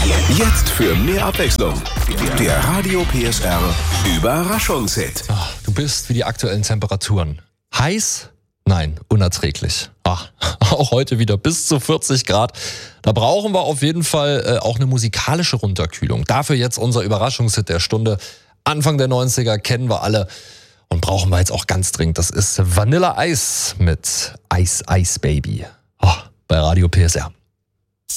Jetzt für mehr Abwechslung. Der Radio PSR Überraschungshit. Du bist wie die aktuellen Temperaturen. Heiß? Nein, unerträglich. Auch heute wieder bis zu 40 Grad. Da brauchen wir auf jeden Fall auch eine musikalische Runterkühlung. Dafür jetzt unser Überraschungshit der Stunde. Anfang der 90er kennen wir alle und brauchen wir jetzt auch ganz dringend. Das ist Vanilla Ice mit Ice Ice Baby. Bei Radio PSR.